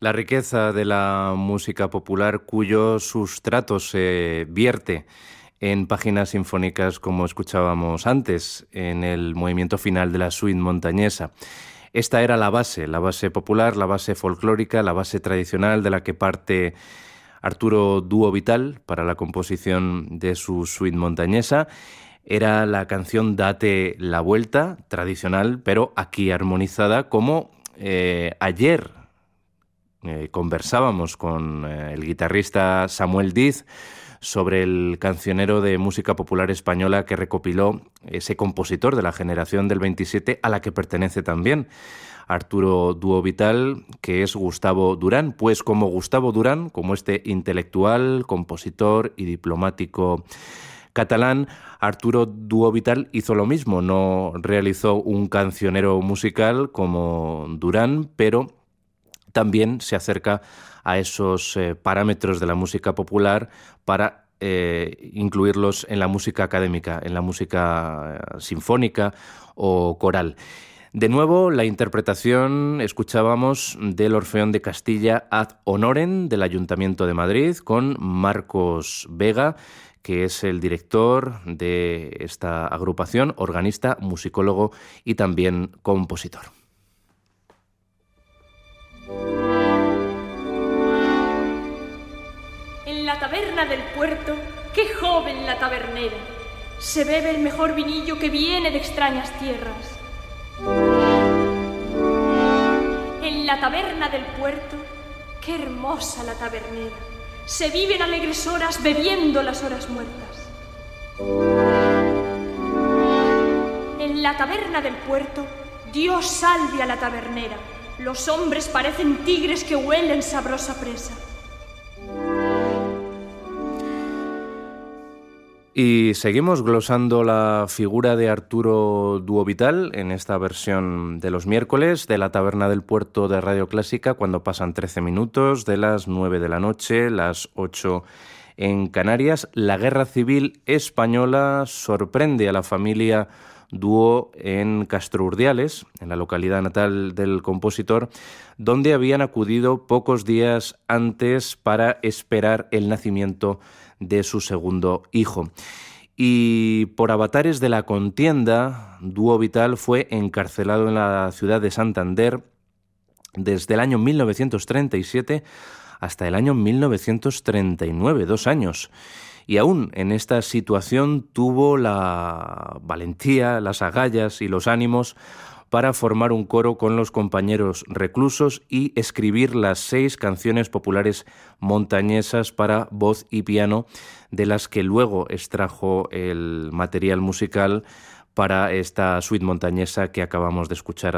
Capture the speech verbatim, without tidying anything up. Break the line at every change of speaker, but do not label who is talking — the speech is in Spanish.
La riqueza de la música popular cuyo sustrato se vierte en páginas sinfónicas como escuchábamos antes, en el movimiento final de la suite montañesa. Esta era la base, la base popular, la base folclórica, la base tradicional de la que parte Arturo Duo Vital para la composición de su suite montañesa. Era la canción Date la Vuelta, tradicional, pero aquí armonizada, como eh, ayer eh, conversábamos con eh, el guitarrista Samuel Diz sobre el cancionero de música popular española que recopiló ese compositor de la generación del veintisiete, a la que pertenece también Arturo Duo Vital, que es Gustavo Durán. Pues como Gustavo Durán, como este intelectual, compositor y diplomático catalán, Arturo Duo Vital hizo lo mismo. No realizó un cancionero musical como Durán, pero también se acerca a esos eh, parámetros de la música popular para eh, incluirlos en la música académica, en la música eh, sinfónica o coral. De nuevo, la interpretación, escuchábamos, del Orfeón de Castilla ad honorem del Ayuntamiento de Madrid con Marcos Vega, que es el director de esta agrupación, organista, musicólogo y también compositor.
En la taberna del puerto, qué joven la tabernera, se bebe el mejor vinillo que viene de extrañas tierras. En la taberna del puerto, qué hermosa la tabernera, se viven alegres horas bebiendo las horas muertas. En la taberna del puerto, Dios salve a la tabernera, los hombres parecen tigres que huelen sabrosa presa.
Y seguimos glosando la figura de Arturo Duo Vital en esta versión de los miércoles de la Taberna del Puerto de Radio Clásica, cuando pasan trece minutos de las nueve de la noche, las ocho en Canarias. La Guerra Civil Española sorprende a la familia Duo en Castrurdiales, en la localidad natal del compositor, donde habían acudido pocos días antes para esperar el nacimiento de su segundo hijo. Y por avatares de la contienda, Duo Vital fue encarcelado en la ciudad de Santander desde el año mil novecientos treinta y siete hasta el año mil novecientos treinta y nueve, dos años. Y aún en esta situación tuvo la valentía, las agallas y los ánimos para formar un coro con los compañeros reclusos y escribir las seis canciones populares montañesas para voz y piano, de las que luego extrajo el material musical para esta suite montañesa que acabamos de escuchar